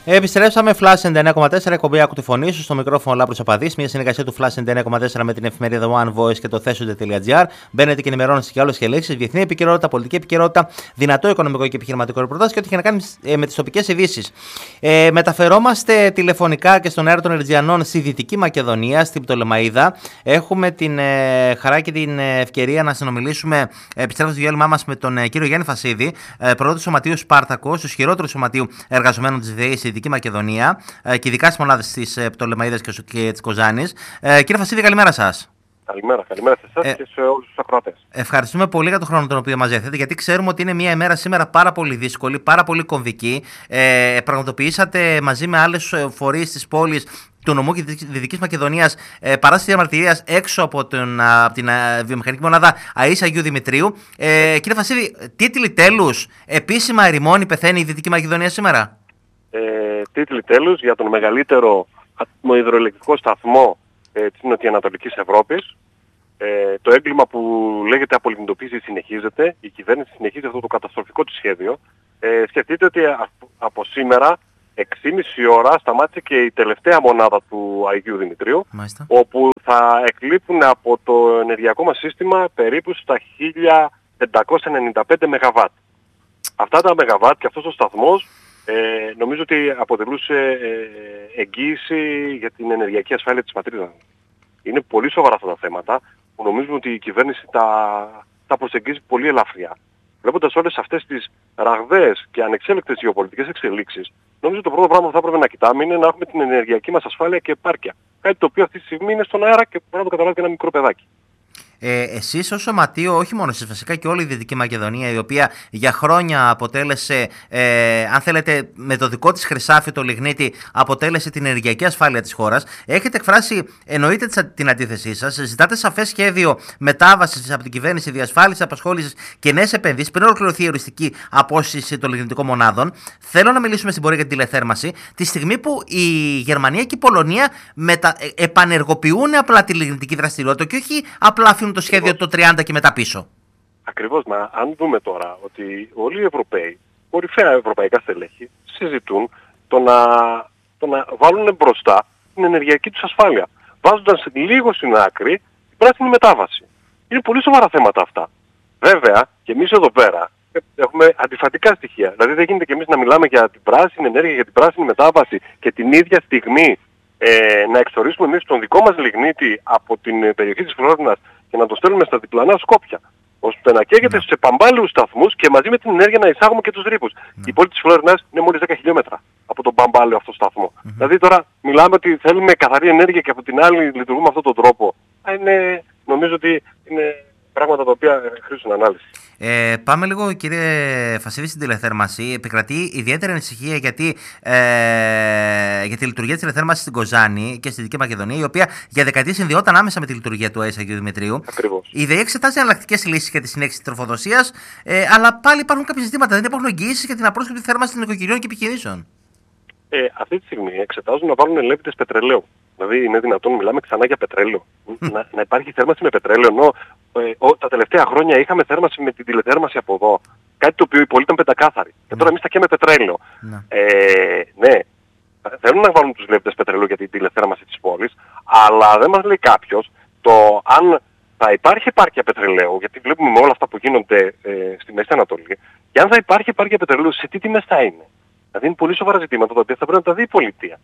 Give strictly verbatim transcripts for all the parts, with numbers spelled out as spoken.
Επιστρέψαμε. Flash ενενήντα εννέα κόμμα τέσσερα, εκπομπή Άκου τη Φωνή σου. Στο μικρόφωνο Λάμπρος Απαδής. Μια συνεργασία του Flash ενενήντα εννέα κόμμα τέσσερα με την εφημερίδα One Voice και το θέσονται τελεία τζι άρ. Μπαίνετε και ενημερώνεστε για όλες τις εξελίξεις, διεθνή επικαιρότητα, πολιτική επικαιρότητα, δυνατό οικονομικό και επιχειρηματικό ρεπορτάζ και ό,τι έχει να κάνει με τις τοπικές ειδήσεις. Ε, μεταφερόμαστε τηλεφωνικά και στον αέρα των Ερτζιανών στη Δυτική Μακεδονία, στην Πτολεμαΐδα. Έχουμε την ε, χαρά και την ευκαιρία να συνομιλήσουμε, επιστρέφοντας στο διάλειμμά μας, με τον ε, κύριο Γιάννη Φασίδη, ε, πρόεδρο του Σωματείου Σπάρτακος, του ισχυρότερου σωματείου εργαζομένων της ΔΕΗ στη Δυτική Μακεδονία ε, και ειδικά στις μονάδες της ε, Πτολεμαΐδας και, και της Κοζάνης. Ε, κύριε Φασίδη, καλημέρα σας. Καλημέρα, καλημέρα σε εσάς ε, και σε όλους τους ακροατές. Ευχαριστούμε πολύ για τον χρόνο τον οποίο μας διαθέτετε, γιατί ξέρουμε ότι είναι μια ημέρα σήμερα πάρα πολύ δύσκολη, πάρα πολύ κομβική. Ε, πραγματοποιήσατε μαζί με άλλες φορείς της πόλης του νομού και της Δυτικής Μακεδονίας ε, παράσταση διαμαρτυρίας έξω από, τον, από την α, βιομηχανική μονάδα ΑΕΣ Αγίου Δημητρίου. Ε, κύριε Φασίδη, τίτλοι τέλους, επίσημα ερημώνει, πεθαίνει η Δυτική Μακεδονία σήμερα. Ε, τίτλοι τέλους για τον μεγαλύτερο ατμοϊδροελεκτρικό σταθμό ε, της Νοτιοανατολικής Ευρώπης. Ε, το έγκλημα που λέγεται απολιγνητοποίηση συνεχίζεται. Η κυβέρνηση συνεχίζει αυτό το καταστροφικό του σχέδιο. Ε, σκεφτείτε ότι από σήμερα έξι και μισή ώρα σταμάτησε και η τελευταία μονάδα του Αγίου Δημητρίου, Μάλιστα. όπου θα εκλείπουν από το ενεργειακό μας σύστημα περίπου στα χίλια πεντακόσια ενενήντα πέντε μεγαβάτ. Αυτά τα μεγαβάτ και αυτός ο σταθμός ε, νομίζω ότι αποτελούσε ε, εγγύηση για την ενεργειακή ασφάλεια της πατρίδας. Είναι πολύ σοβαρά αυτά τα θέματα που νομίζουμε ότι η κυβέρνηση τα, τα προσεγγίζει πολύ ελαφριά. Βλέποντας όλες αυτές τις ραγδαίες και ανεξέλεγκτες γεωπολιτικές εξελίξεις, νομίζω ότι το πρώτο πράγμα που θα έπρεπε να κοιτάμε είναι να έχουμε την ενεργειακή μας ασφάλεια και επάρκεια. Κάτι το οποίο αυτή τη στιγμή είναι στον αέρα και μπορεί να το καταλάβει και ένα μικρό παιδάκι. Ε, εσείς ως σωματείο, όχι μόνο εσείς φυσικά και όλη η Δυτική Μακεδονία, η οποία για χρόνια αποτέλεσε, ε, αν θέλετε, με το δικό της χρυσάφι το λιγνίτη, αποτέλεσε την ενεργειακή ασφάλεια της χώρας, έχετε εκφράσει, εννοείται την αντίθεσή σας, ζητάτε σαφές σχέδιο μετάβασης από την κυβέρνηση, διασφάλιση απασχόλησης και νέες επενδύσεις πριν ολοκληρωθεί η οριστική απόσυση των λιγνητικών μονάδων. Θέλω να μιλήσουμε στην πορεία για την τηλεθέρμανση, τη στιγμή που η Γερμανία και η Πολωνία μετα... επανεργοποιούν απλά τη λιγνητική δραστηριότητα και όχι απλά αφήνουν το σχέδιο Ακριβώς. Το τριάντα και μετά πίσω. Ακριβώς, μα αν δούμε τώρα ότι όλοι οι Ευρωπαίοι, κορυφαία ευρωπαϊκά στελέχη, συζητούν το να, το να βάλουν μπροστά την ενεργειακή τους ασφάλεια, βάζοντας λίγο στην άκρη την πράσινη μετάβαση. Είναι πολύ σοβαρά θέματα αυτά. Βέβαια, και εμείς εδώ πέρα έχουμε αντιφατικά στοιχεία. Δηλαδή δεν γίνεται και εμείς να μιλάμε για την πράσινη ενέργεια, για την πράσινη μετάβαση και την ίδια στιγμή ε, να εξορίσουμε εμείς τον δικό μας λιγνίτη από την περιοχή της Φλόρινας και να το στέλνουμε στα διπλανά Σκόπια, ώστε να καίγεται στους επαμπάλαιους σταθμούς και μαζί με την ενέργεια να εισάγουμε και τους ρήπους. Mm. Η πόλη της Φλόρινας είναι μόλις δέκα χιλιόμετρα από τον παμπάλαιο αυτό σταθμό. Mm-hmm. Δηλαδή τώρα μιλάμε ότι θέλουμε καθαρή ενέργεια και από την άλλη λειτουργούμε με αυτόν τον τρόπο. Είναι, νομίζω ότι είναι πράγματα τα οποία χρήζουν ανάλυση. Ε, πάμε λίγο, κύριε Φασίδη, στην τηλεθέρμανση. Επικρατεί ιδιαίτερη ανησυχία γιατί, ε, για τη λειτουργία της τηλεθέρμανσης στην Κοζάνη και στη Δυτική Μακεδονία, η οποία για δεκαετίες συνδυόταν άμεσα με τη λειτουργία του ΑΕΣ Αγίου Δημητρίου. Ακριβώς. Η ΔΕΗ εξετάζει εναλλακτικές λύσεις για τη συνέχιση της τροφοδοσίας, ε, αλλά πάλι υπάρχουν κάποια ζητήματα. Δεν υπάρχουν εγγυήσεις για την απρόσκοπτη θέρμανση των νοικοκυριών και επιχειρήσεων. Ε, αυτή τη στιγμή εξετάζουν να βάλουν ελέπιτες πετρελαίου. Δηλαδή είναι δυνατόν, μιλάμε ξανά για πετρέλαιο. Mm. Να, να υπάρχει θέρμανση με πετρέλαιο, ενώ ε, ο, τα τελευταία χρόνια είχαμε θέρμανση με την τηλεθέρμανση από εδώ. Κάτι το οποίο η πόλη ήταν πεντακάθαρη. Mm. Και τώρα εμείς τα καίμε πετρέλαιο. Mm. Ε, ναι, θέλουν να βάλουν τους ελέπιτες πετρελαίου για την τηλεθέρμανση της πόλης, αλλά δεν μας λέει κάποιος το αν θα υπάρχει επάρκεια πετρελαίου, γιατί βλέπουμε με όλα αυτά που γίνονται ε, στη Μέση Ανατολή, και αν θα υπάρχει επάρκεια πετρελαίου, σε τι τιμές θα είναι. Δηλαδή είναι πολύ σοβαρά ζητήματα τα οποία θα πρέπει να τα δει η πολιτεία.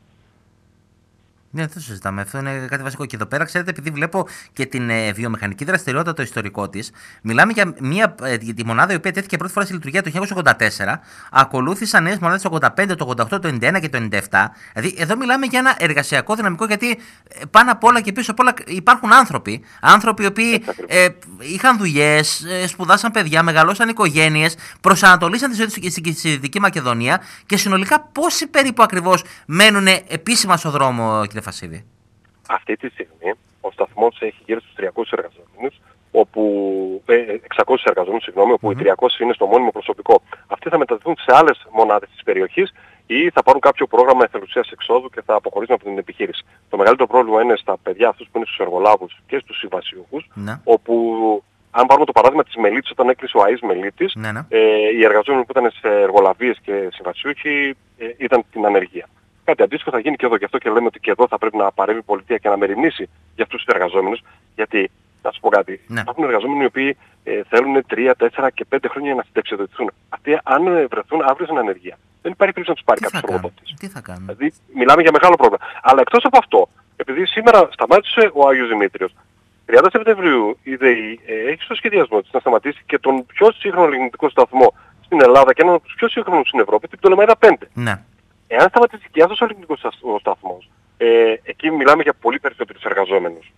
Ναι, δεν το συζητάμε. Αυτό είναι κάτι βασικό. Και εδώ πέρα, ξέρετε, επειδή βλέπω και την ε, βιομηχανική δραστηριότητα, το ιστορικό της, μιλάμε για μια, ε, τη μονάδα η οποία τέθηκε πρώτη φορά στη λειτουργία το χίλια εννιακόσια ογδόντα τέσσερα. Ακολούθησαν νέες μονάδες το ογδόντα πέντε, το ογδόντα οκτώ, το ενενήντα ένα και το ενενήντα επτά. Δηλαδή, εδώ μιλάμε για ένα εργασιακό δυναμικό, γιατί ε, πάνω απ' όλα και πίσω απ' όλα υπάρχουν άνθρωποι. Άνθρωποι οι οποίοι ε, είχαν δουλειές, ε, σπουδάσαν παιδιά, μεγαλώσαν οικογένειες, προσανατολίσαν τη ζωή τους στη Δυτική Μακεδονία και συνολικά πόσοι περίπου ακριβώς μένουν επίσημα στο δρόμο, κύριε Φασίδη? Αυτή τη στιγμή ο σταθμός έχει γύρω στους τριακόσιους εργαζόμενους, όπου, ε, εξακόσιους εργαζόμενους, συγγνώμη, όπου mm-hmm. οι τριακόσιοι είναι στο μόνιμο προσωπικό. Αυτοί θα μεταδοθούν σε άλλες μονάδες της περιοχής ή θα πάρουν κάποιο πρόγραμμα εθελουσίας εξόδου και θα αποχωρήσουν από την επιχείρηση. Το μεγαλύτερο πρόβλημα είναι στα παιδιά αυτούς που είναι στους εργολάβους και στους συμβασιούχους, mm-hmm. όπου αν πάρουμε το παράδειγμα της Μελίτης, όταν έκλεισε ο ΑΕΣ Μελίτης, Ναι, ναι. ε, οι εργαζόμενοι που ήταν σε εργολαβίες και συμβασιούχοι ε, ήταν στην ανεργία. Κάτι αντίστοιχο θα γίνει και εδώ. Γι' αυτό και λέμε ότι και εδώ θα πρέπει να παρέμβει η πολιτεία και να μεριμνήσει για αυτούς τους εργαζόμενους. Γιατί, να σου πω κάτι, Ναι. υπάρχουν εργαζόμενοι οι οποίοι ε, θέλουν τρία, τέσσερα και πέντε χρόνια να συνταξιοδοτηθούν. Αυτοί, αν ε, βρεθούν αύριο στην ανεργία, δεν υπάρχει περίπτωση να τους πάρει Τι θα κάποιος κάνουν, εργοδότης. τι θα κάνουν. Δηλαδή, μιλάμε για μεγάλο πρόβλημα. Αλλά εκτός από αυτό, επειδή σήμερα σταμάτησε ο Άγιος Δημήτριος, τριάντα Σεπτεμβρίου η ΔΕΗ ε, έχει στο σχεδιασμό της να σταματήσει και τον πιο σύγχρονο λιγνητικό σταθμό στην Ελλάδα και έναν από τους πιο σύγχρονους στην Ευρώπη, την Πτολεμαΐδα πέντε. Ναι. Εάν σταματήσει και αυτός ο λιγνητικός σταθμός, ε, εκεί μιλάμε για πολύ περισσότερους εργαζόμενους.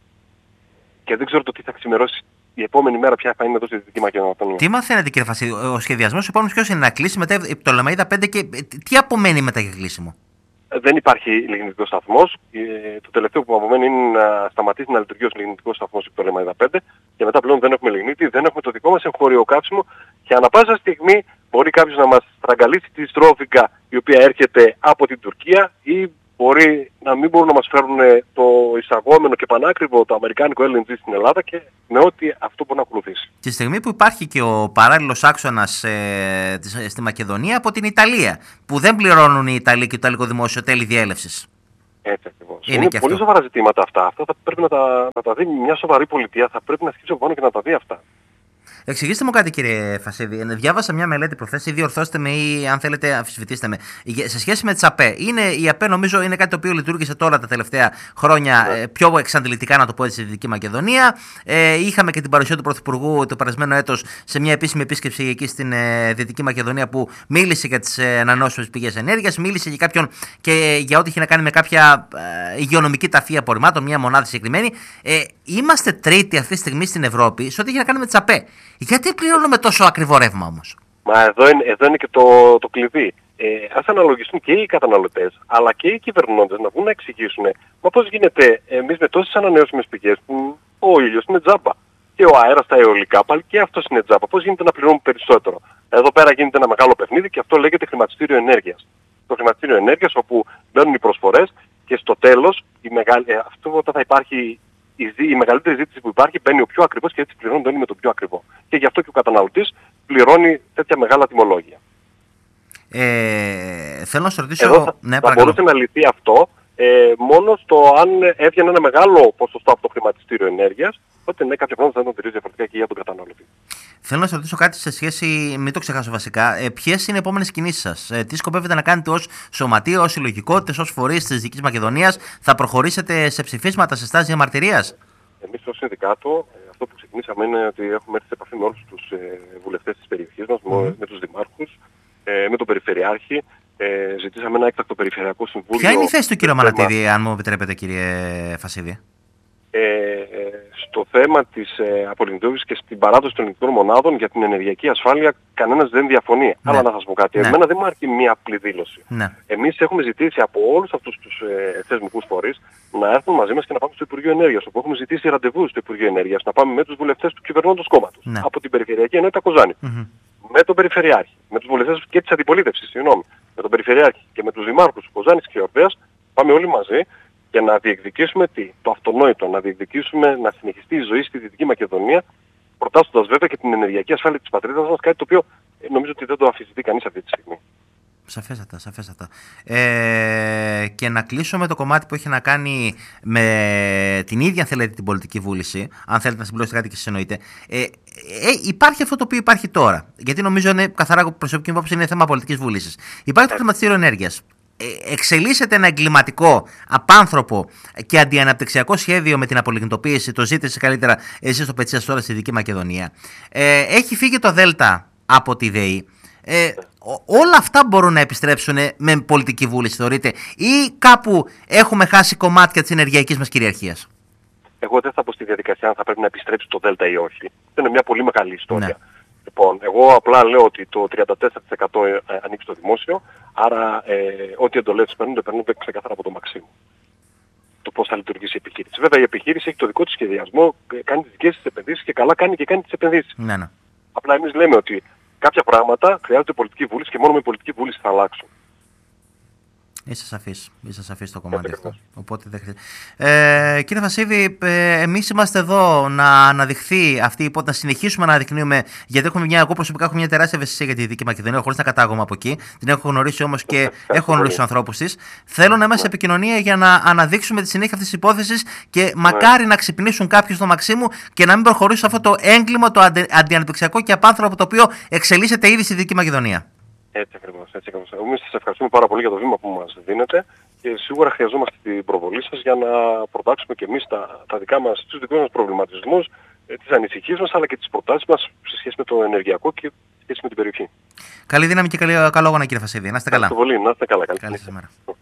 Και δεν ξέρω το τι θα ξημερώσει η επόμενη μέρα, ποια θα είναι εδώ στη Δυτική Μακεδονία. Τι μαθαίνετε, κύριε Φασίδη, ο σχεδιασμός επόμενος ποιος είναι, να κλείσει μετά η Πτολεμαΐδα πέντε και τι απομένει μετά για κλείσιμο? Δεν υπάρχει λιγνητικός σταθμός. Ε, το τελευταίο που απομένει είναι να σταματήσει να λειτουργεί ως λιγνητικός σταθμός η Πτολεμαΐδα πέντε και μετά πλέον δεν έχουμε λιγνίτη, δεν έχουμε το δικό μας εγχώριο καύσιμο και ανά πάσα στιγμή μπορεί κάποιος να μας στραγγαλίσει τη στρόφιγγα η οποία έρχεται από την Τουρκία ή μπορεί να μην μπορούν να μας φέρουν το εισαγόμενο και πανάκριβο το αμερικάνικο ελ εν τζι στην Ελλάδα και με ό,τι αυτό μπορεί να ακολουθήσει. Τη στιγμή που υπάρχει και ο παράλληλος άξονας ε, της, στη Μακεδονία από την Ιταλία, που δεν πληρώνουν οι Ιταλοί και το Ιταλικό Δημόσιο τέλη διέλευσης. Έτσι ακριβώς. Είναι, είναι και πολύ αυτό. σοβαρά ζητήματα αυτά. Αυτά θα πρέπει να τα, να τα δει μια σοβαρή πολιτεία, θα πρέπει να σκύψει από πάνω και να τα δει αυτά. Εξηγήστε μου κάτι, κύριε Φασίδη. Διάβασα μια μελέτη προχθές, ή διορθώστε με ή αν θέλετε αμφισβητήστε με. Σε σχέση με τις ΑΠΕ. Είναι, η ΑΠΕ νομίζω είναι κάτι το οποίο λειτουργήσε τώρα τα τελευταία χρόνια Ναι. ε, πιο εξαντλητικά, να το πω έτσι, στη Δυτική Μακεδονία. Ε, είχαμε και την παρουσία του Πρωθυπουργού το περασμένο έτος σε μια επίσημη επίσκεψη εκεί στην ε, Δυτική Μακεδονία που μίλησε για τις ε, ανανεώσιμες πηγές ενέργειας, μίλησε για, κάποιον, και για ό,τι είχε να κάνει με κάποια ε, υγειονομική ταφή απορριμμάτων, μια μονάδα συγκεκριμένη. Ε, είμαστε τρίτη αυτή τη στιγμή στην Ευρώπη σε ό,τι είχε να κάνει με τις ΑΠΕ. Γιατί πληρώνουμε τόσο ακριβό ρεύμα όμως? Μα εδώ είναι, εδώ είναι και το, το κλειδί. Ε, ας αναλογιστούν και οι καταναλωτές, αλλά και οι κυβερνώντες να βγουν να εξηγήσουν μα πώς γίνεται εμείς με τόσες ανανεώσιμες πηγές που ο ήλιος είναι τζάμπα και ο αέρας τα αιωλικά πάλι και αυτός είναι τζάμπα. Πώς γίνεται να πληρώνουμε περισσότερο? Εδώ πέρα γίνεται ένα μεγάλο παιχνίδι και αυτό λέγεται χρηματιστήριο ενέργειας. Το χρηματιστήριο ενέργειας όπου μπαίνουν οι προσφορές και στο τέλος η μεγάλη, ε, αυτό όταν θα υπάρχει η, η μεγαλύτερη ζήτηση που υπάρχει μπαίνει ο πιο ακριβός και έτσι πληρώνει τον με το πιο ακριβό. Και γι' αυτό και ο καταναλωτής πληρώνει τέτοια μεγάλα τιμολόγια. Ε, θέλω να σας ρωτήσω... Εδώ θα, ναι, θα μπορούσε να λυθεί αυτό ε, μόνο στο αν έβγαινε ένα μεγάλο ποσοστό από το χρηματιστήριο ενέργειας, τότε ναι, κάποια πράγματα θα ήταν τελείως διαφορετικά και για τον καταναλωτή. Θέλω να σας ρωτήσω κάτι σε σχέση, μην το ξεχάσω βασικά, ε, ποιες είναι οι επόμενες κινήσεις σας? Ε, τι σκοπεύετε να κάνετε ως σωματείο, ως συλλογικότητες, ως φορείς της Δυτικής Μακεδονίας? Θα προχωρήσετε σε ψηφίσματα, σε στάση διαμαρτυρίας? Εμείς ως συνδικάτο, ε, αυτό που ξεκινήσαμε είναι ότι έχουμε έρθει σε επαφή με όλους τους ε, βουλευτές της περιοχής μας, mm. με τους δημάρχους, ε, με τον Περιφερειάρχη. Ε, ζητήσαμε ένα έκτακτο Περιφερειακό Συμβούλιο. Ποια είναι η θέση του κύριου Μανατίδη, αν μου επιτρέπετε, κύριε Φασίδη? Ε, ε, στο θέμα της ε, απολυνδόβησης και στην παράδοση των ελληνικών μονάδων για την ενεργειακή ασφάλεια κανένας δεν διαφωνεί. Ναι. Αλλά να σας πω κάτι, ναι. Εμένα δεν μου αρκεί μία απλή δήλωση. Ναι. Εμείς έχουμε ζητήσει από όλους αυτούς τους ε, θεσμικούς φορείς να έρθουν μαζί μας και να πάμε στο Υπουργείο Ενέργειας, όπου έχουμε ζητήσει ραντεβού στο Υπουργείο Ενέργειας, να πάμε με τους βουλευτές του κυβερνώντος κόμματος, ναι. από την Περιφερειακή Ενότητα Κοζάνη, mm-hmm. με τον Περιφερειάρχη, με τους βουλευτές και της αντιπολίτευσης, συγγνώμη, με τον Περιφερειάρχη και με τους δημάρχους Κοζάνης και Ορδέας, πάμε όλοι μαζί για να διεκδικήσουμε τι, το αυτονόητο, να διεκδικήσουμε να συνεχιστεί η ζωή στη Δυτική Μακεδονία, προτάσσοντας βέβαια και την ενεργειακή ασφάλεια της πατρίδας μας, κάτι το οποίο νομίζω ότι δεν το αμφισβητεί κανείς αυτή τη στιγμή. Σαφέστατα, σαφέστατα. Ε, και να κλείσω με το κομμάτι που έχει να κάνει με την ίδια, αν θέλετε, την πολιτική βούληση, αν θέλετε να συμπληρώσετε κάτι και σας εννοείτε. Ε, ε, υπάρχει αυτό το οποίο υπάρχει τώρα, γιατί νομίζω είναι καθαρά προσωπική μου άποψη, είναι θέμα πολιτικής βούλησης. Υπάρχει το χρηματιστήριο ενέργειας. Εξελίσσεται ένα εγκληματικό, απάνθρωπο και αντιαναπτυξιακό σχέδιο με την απολιγνητοποίηση, το ζήτησε καλύτερα εσείς στο Πετσίας τώρα στη Δυτική Μακεδονία. Ε, έχει φύγει το Δέλτα από τη ΔΕΗ. Ε, όλα αυτά μπορούν να επιστρέψουν με πολιτική βούληση, θεωρείτε, ή κάπου έχουμε χάσει κομμάτια της ενεργειακής μας κυριαρχίας? Εγώ δεν θα πω στη διαδικασία αν θα πρέπει να επιστρέψει το Δέλτα ή όχι. Είναι μια πολύ μεγάλη ιστορία. Ναι. Λοιπόν, εγώ απλά λέω ότι το τριάντα τέσσερα τοις εκατό ανήκει στο δημόσιο, άρα ε, ό,τι εντολές παίρνουν, το παίρνουν ξεκάθαρα από το Μαξίμου. Το πώς θα λειτουργήσει η επιχείρηση. Βέβαια η επιχείρηση έχει το δικό της σχεδιασμό, κάνει τις δικές της επενδύσεις και καλά κάνει και κάνει τις επενδύσεις. Ναι, ναι. Απλά εμείς λέμε ότι κάποια πράγματα χρειάζεται πολιτική βούληση και μόνο με πολιτική βούληση θα αλλάξουν. Είσαι σαφής, είσαι σαφής στο κομμάτι αυτό. Οπότε δεν χρειάζεται. Ε, κύριε Βασίδη, ε, εμείς είμαστε εδώ να αναδειχθεί αυτή η υπόθεση, να συνεχίσουμε να αναδεικνύουμε, γιατί έχουμε μια, εγώ προσωπικά έχω μια τεράστια ευαισθησία για τη Δυτική Μακεδονία, χωρίς να κατάγομαι από εκεί. Την έχω γνωρίσει όμως και έχω γνωρίσει τους ανθρώπους της. Θέλω να είμαστε σε επικοινωνία για να αναδείξουμε τη συνέχεια αυτής της υπόθεσης και μακάρι να ξυπνήσουν κάποιοι στο Μαξίμου και να μην προχωρήσουν αυτό το έγκλημα, το αντι, αντιαναπτυξιακό και απάνθρωπο το οποίο εξελίσσεται ήδη στη Δυτική Μακεδονία. Έτσι ακριβώς, έτσι ακριβώς. Εμείς σας ευχαριστούμε πάρα πολύ για το βήμα που μας δίνετε και σίγουρα χρειαζόμαστε την προβολή σας για να προτάξουμε και εμείς τα, τα δικά μας, τους δικούς μας προβληματισμούς, τις ανησυχίες μας αλλά και τις προτάσεις μας σε σχέση με το ενεργειακό και σε σχέση με την περιοχή. Καλή δύναμη και καλή, καλό αγώνα κύριε Φασίδη. Να είστε καλά. Ευχαριστώ πολύ, να είστε καλά. Καλή, καλή σας μέρα.